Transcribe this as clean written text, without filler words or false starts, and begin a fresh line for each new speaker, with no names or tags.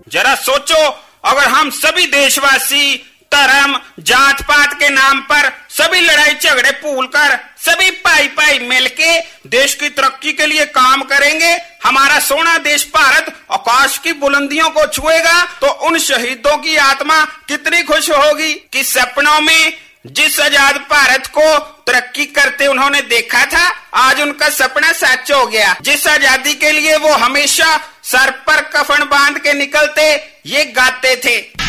जरा सोचो, अगर हम सभी देशवासी धर्म जात पात के नाम पर सभी लड़ाई झगड़े भूल कर सभी भाई भाई मिलके देश की तरक्की के लिए काम करेंगे, हमारा सोना देश भारत आकाश की बुलंदियों को छुएगा, तो उन शहीदों की आत्मा कितनी खुश होगी कि सपनों में जिस आजाद भारत को तरक्की करते उन्होंने देखा था, आज उनका सपना सच हो गया। जिस आजादी के लिए वो हमेशा सर पर कफन बांध के निकलते, ये गाते थे।